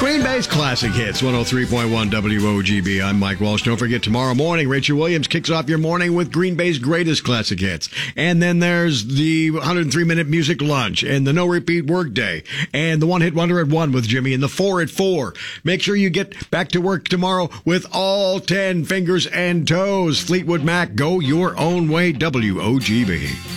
Green Bay's Classic Hits, 103.1 WOGB. I'm Mike Walsh. Don't forget, tomorrow morning, Rachel Williams kicks off your morning with Green Bay's greatest classic hits. And then there's the 103-minute music lunch and the no-repeat workday and the one-hit wonder at 1 with Jimmy and the 4 at 4. Make sure you get back to work tomorrow with all 10 fingers and toes. Fleetwood Mac, go your own way, WOGB.